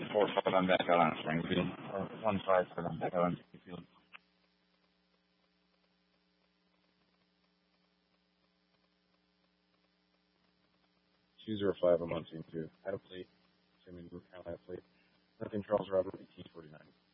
147 back out on Springfield. Or 157 back out on Springfield. Choose 05 I'm on team 2. Had a plate. Assuming we're kind of that plate. Nothing Charles Robert, 1849.